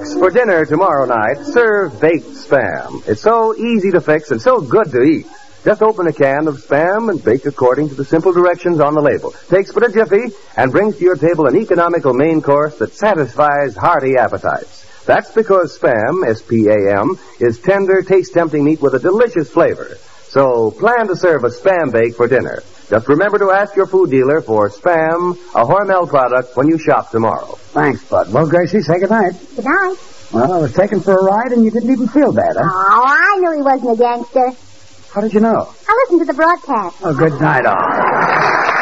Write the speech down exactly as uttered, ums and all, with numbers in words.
Folks, for dinner tomorrow night, serve baked Spam. It's so easy to fix and so good to eat. Just open a can of Spam and bake according to the simple directions on the label. Takes but a jiffy and brings to your table an economical main course that satisfies hearty appetites. That's because Spam, S P A M, is tender, taste-tempting meat with a delicious flavor. So plan to serve a Spam bake for dinner. Just remember to ask your food dealer for Spam, a Hormel product, when you shop tomorrow. Thanks, Bud. Well, Gracie, say goodnight. Good night. Well, I was taken for a ride and you didn't even feel bad, huh? Oh, I knew he wasn't a gangster. How did you know? I listened to the broadcast. Oh, good night, all.